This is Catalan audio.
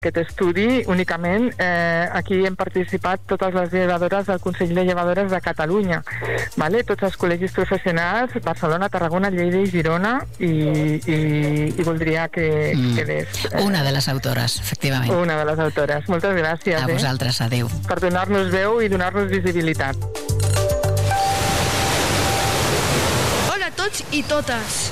aquest estudi únicament. Aquí hem participat totes les llevadores del Consell de Llevadores de Catalunya, vale? Tots els col·legis professionals, Barcelona, Tarragona, Lleida i Girona, i voldria que quedés. Una de les autores, efectivament. Una de les autores. Moltes gràcies. A vosaltres, adéu. Per donar-nos veu i donar-nos visibilitat. Hola a tots i totes.